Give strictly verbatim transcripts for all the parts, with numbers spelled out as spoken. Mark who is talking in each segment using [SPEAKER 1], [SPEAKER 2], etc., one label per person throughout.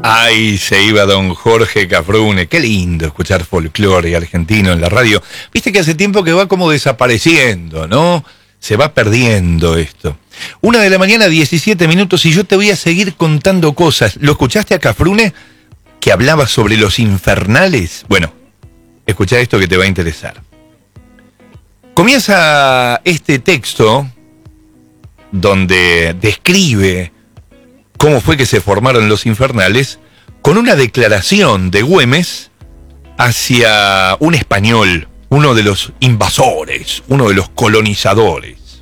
[SPEAKER 1] Ay, se iba don Jorge Cafrune. Qué lindo escuchar folclore argentino en la radio. Viste que hace tiempo que va como desapareciendo, ¿no? Se va perdiendo esto. Una de la mañana, diecisiete minutos, y yo te voy a seguir contando cosas. ¿Lo escuchaste a Cafrune? Que hablaba sobre los infernales. Bueno, escuchá esto que te va a interesar. Comienza este texto donde describe cómo fue que se formaron los infernales con una declaración de Güemes hacia un español, uno de los invasores, uno de los colonizadores.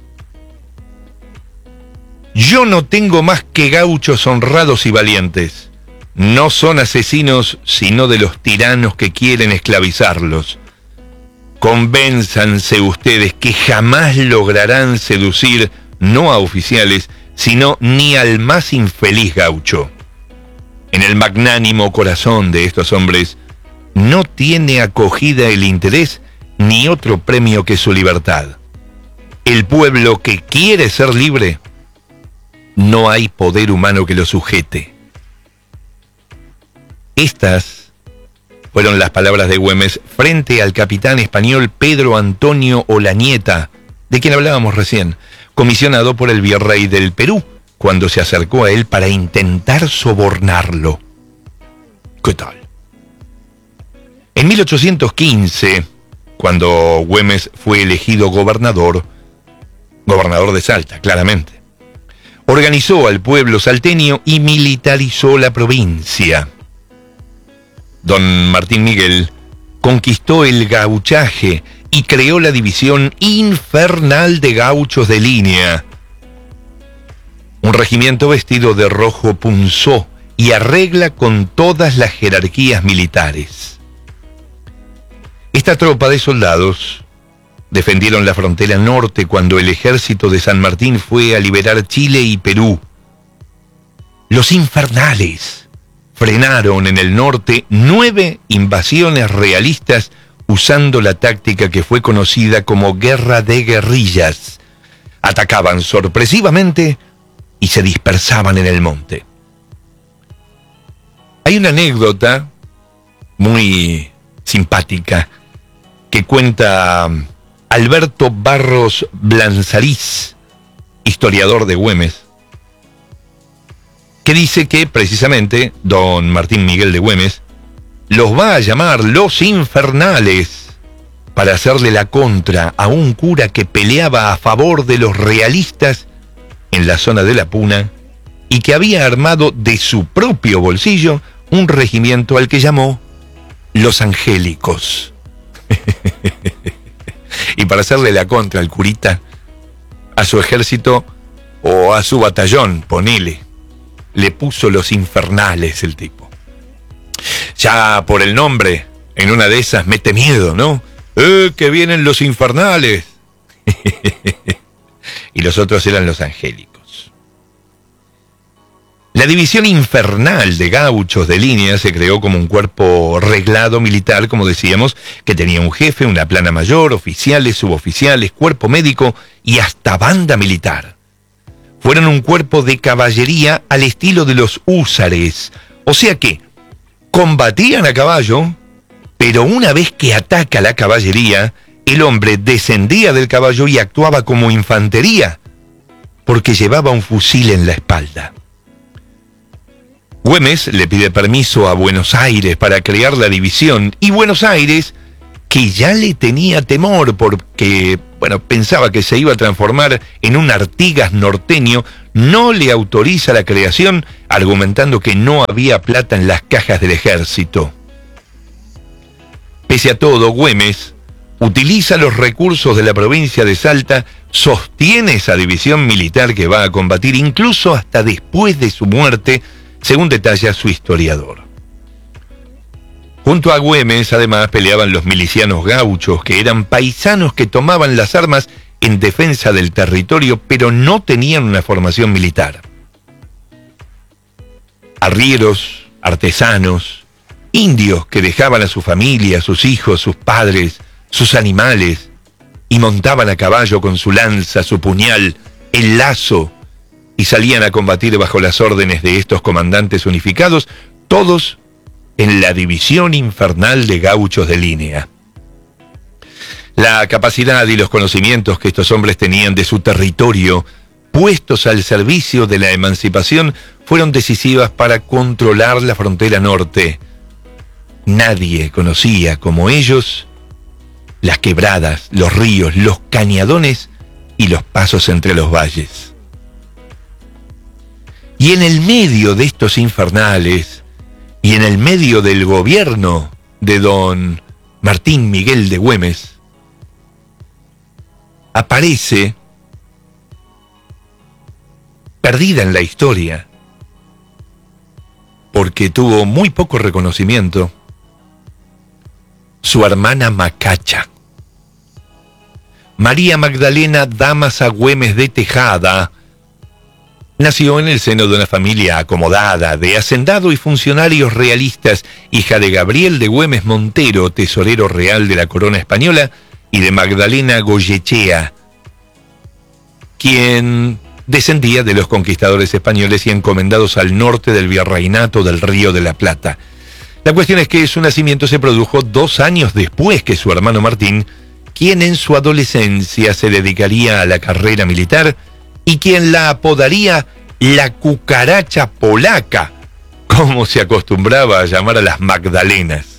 [SPEAKER 1] Yo no tengo más que gauchos honrados y valientes. No son asesinos, sino de los tiranos que quieren esclavizarlos. Convénzanse ustedes que jamás lograrán seducir no a oficiales, sino ni al más infeliz gaucho. En el magnánimo corazón de estos hombres no tiene acogida el interés ni otro premio que su libertad. El pueblo que quiere ser libre, no hay poder humano que lo sujete. Estas fueron las palabras de Güemes frente al capitán español Pedro Antonio Olañeta, de quien hablábamos recién, comisionado por el virrey del Perú, cuando se acercó a él para intentar sobornarlo. ¿Qué tal? En mil ochocientos quince, cuando Güemes fue elegido gobernador, gobernador de Salta, claramente, organizó al pueblo salteño y militarizó la provincia. Don Martín Miguel conquistó el gauchaje y creó la división infernal de gauchos de línea. Un regimiento vestido de rojo punzó y arregla con todas las jerarquías militares. Esta tropa de soldados defendieron la frontera norte cuando el ejército de San Martín fue a liberar Chile y Perú. Los infernales frenaron en el norte nueve invasiones realistas usando la táctica que fue conocida como guerra de guerrillas. Atacaban sorpresivamente y se dispersaban en el monte. Hay una anécdota muy simpática que cuenta Alberto Barros Blanzariz, historiador de Güemes, que dice que precisamente don Martín Miguel de Güemes los va a llamar los infernales para hacerle la contra a un cura que peleaba a favor de los realistas en la zona de la Puna y que había armado de su propio bolsillo un regimiento al que llamó Los Angélicos. Y para hacerle la contra al curita, a su ejército o a su batallón, ponele, le puso Los Infernales el tipo. Ya por el nombre, en una de esas mete miedo, ¿no? ¡Eh, que vienen los infernales! Y los otros eran los angélicos. La división infernal de gauchos de línea se creó como un cuerpo reglado militar, como decíamos, que tenía un jefe, una plana mayor, oficiales, suboficiales, cuerpo médico y hasta banda militar. Fueron un cuerpo de caballería al estilo de los húsares, o sea que combatían a caballo, pero una vez que ataca la caballería, el hombre descendía del caballo y actuaba como infantería, porque llevaba un fusil en la espalda. Güemes le pide permiso a Buenos Aires para crear la división, y Buenos Aires, que ya le tenía temor porque, bueno, pensaba que se iba a transformar en un Artigas norteño, no le autoriza la creación, argumentando que no había plata en las cajas del ejército. Pese a todo, Güemes utiliza los recursos de la provincia de Salta, sostiene esa división militar que va a combatir incluso hasta después de su muerte, según detalla su historiador. Junto a Güemes, además, peleaban los milicianos gauchos, que eran paisanos que tomaban las armas en defensa del territorio, pero no tenían una formación militar. Arrieros, artesanos, indios que dejaban a su familia, a sus hijos, sus padres, sus animales, y montaban a caballo con su lanza, su puñal, el lazo, y salían a combatir bajo las órdenes de estos comandantes unificados, todos en la división infernal de gauchos de línea. La capacidad y los conocimientos que estos hombres tenían de su territorio, puestos al servicio de la emancipación, fueron decisivas para controlar la frontera norte. Nadie conocía como ellos las quebradas, los ríos, los cañadones y los pasos entre los valles. Y en el medio de estos infernales, y en el medio del gobierno de don Martín Miguel de Güemes, aparece, perdida en la historia, porque tuvo muy poco reconocimiento, su hermana Macacha. María Magdalena Dámaso Güemes de Tejada nació en el seno de una familia acomodada, de hacendado y funcionarios realistas, hija de Gabriel de Güemes Montero, tesorero real de la corona española, y de Magdalena Goyechea, quien descendía de los conquistadores españoles y encomendados al norte del virreinato del Río de la Plata. La cuestión es que su nacimiento se produjo dos años después que su hermano Martín, quien en su adolescencia se dedicaría a la carrera militar y quien la apodaría la cucaracha polaca, como se acostumbraba a llamar a las Magdalenas.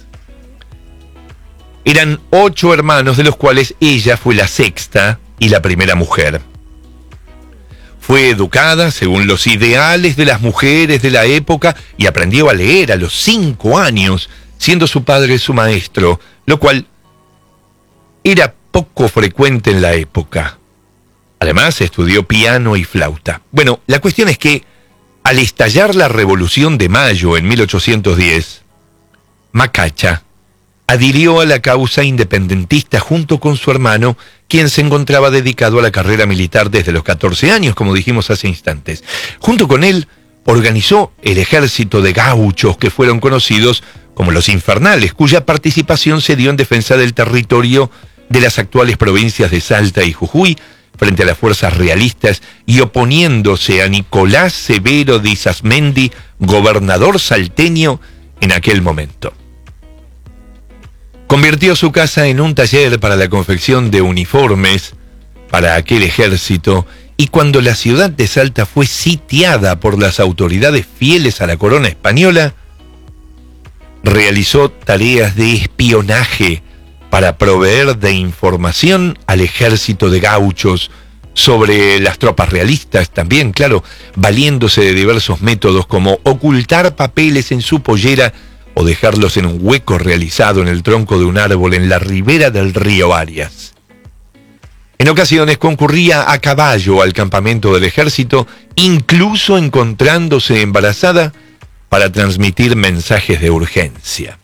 [SPEAKER 1] Eran ocho hermanos, de los cuales ella fue la sexta y la primera mujer. Fue educada según los ideales de las mujeres de la época y aprendió a leer a los cinco años, siendo su padre su maestro, lo cual era poco frecuente en la época. Además, estudió piano y flauta. Bueno, la cuestión es que, al estallar la Revolución de Mayo en mil ochocientos diez, Macacha adhirió a la causa independentista junto con su hermano, quien se encontraba dedicado a la carrera militar desde los catorce años, como dijimos hace instantes. Junto con él, organizó el ejército de gauchos que fueron conocidos como los Infernales, cuya participación se dio en defensa del territorio de las actuales provincias de Salta y Jujuy, frente a las fuerzas realistas y oponiéndose a Nicolás Severo de Izasmendi, gobernador salteño en aquel momento. Convirtió su casa en un taller para la confección de uniformes para aquel ejército, y cuando la ciudad de Salta fue sitiada por las autoridades fieles a la corona española, realizó tareas de espionaje para proveer de información al ejército de gauchos sobre las tropas realistas, también, claro, valiéndose de diversos métodos como ocultar papeles en su pollera o dejarlos en un hueco realizado en el tronco de un árbol en la ribera del río Arias. En ocasiones concurría a caballo al campamento del ejército, incluso encontrándose embarazada, para transmitir mensajes de urgencia.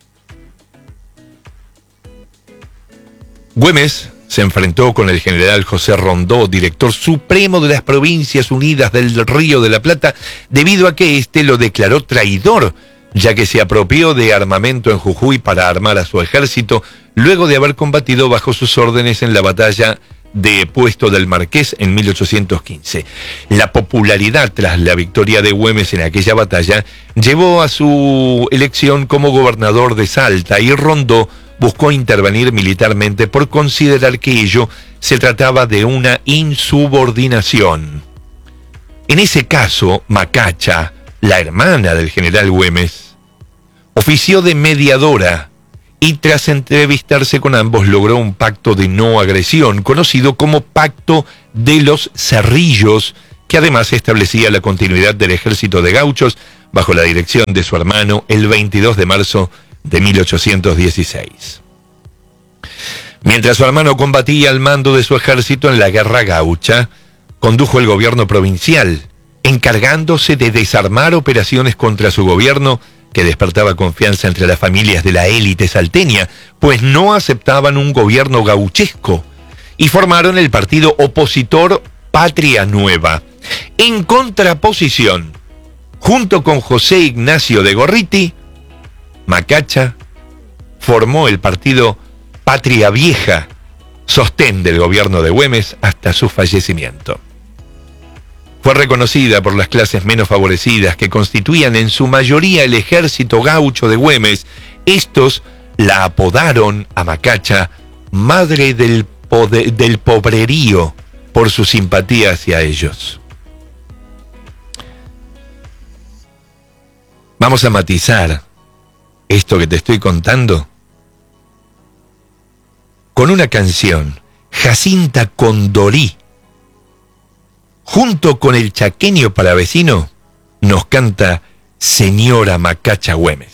[SPEAKER 1] Güemes se enfrentó con el general José Rondó, director supremo de las Provincias Unidas del Río de la Plata, debido a que éste lo declaró traidor, ya que se apropió de armamento en Jujuy para armar a su ejército, luego de haber combatido bajo sus órdenes en la batalla de Puesto del Marqués en mil ochocientos quince. La popularidad tras la victoria de Güemes en aquella batalla llevó a su elección como gobernador de Salta, y Rondó buscó intervenir militarmente por considerar que ello se trataba de una insubordinación. En ese caso, Macacha, la hermana del general Güemes, ofició de mediadora y tras entrevistarse con ambos logró un pacto de no agresión, conocido como Pacto de los Cerrillos, que además establecía la continuidad del ejército de gauchos bajo la dirección de su hermano el veintidós de marzo de mil ochocientos dieciséis. Mientras su hermano combatía al mando de su ejército en la guerra gaucha, condujo el gobierno provincial, encargándose de desarmar operaciones contra su gobierno, que despertaba confianza entre las familias de la élite salteña, pues no aceptaban un gobierno gauchesco, y formaron el partido opositor Patria Nueva. En contraposición, junto con José Ignacio de Gorriti, Macacha formó el partido Patria Vieja, sostén del gobierno de Güemes hasta su fallecimiento. Fue reconocida por las clases menos favorecidas, que constituían en su mayoría el ejército gaucho de Güemes. Estos la apodaron a Macacha Madre del, poder, del Pobrerío por su simpatía hacia ellos. Vamos a matizar esto que te estoy contando con una canción. Jacinta Condorí, junto con el chaqueño palavecino, nos canta Señora Macacha Güemes.